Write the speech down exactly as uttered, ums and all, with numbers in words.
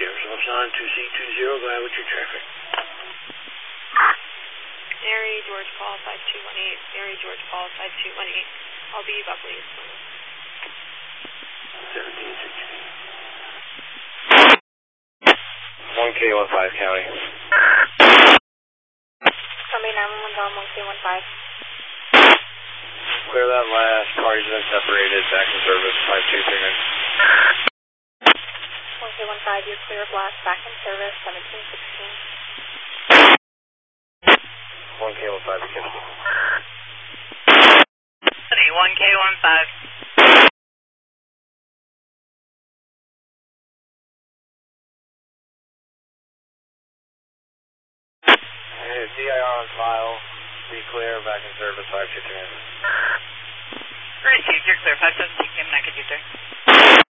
Jefferson Upsilon, two C two zero, go ahead with your traffic. Mary George Paul five two one eight, Mary George Paul five two one eight, I'll be Buckley. seventeen sixteen. one K one five County. Somebody nine one one Dom one K one five. Clear that last, parties been separated, back in service, five two three nine. one K one five, you're clear of blast, back in service, seventeen sixteen. one K one five, Kennedy. one K one five. Hey, D I R on file, be clear, back in service, five two three nine. Received, you're clear, five seventeen, Kim, I could use there.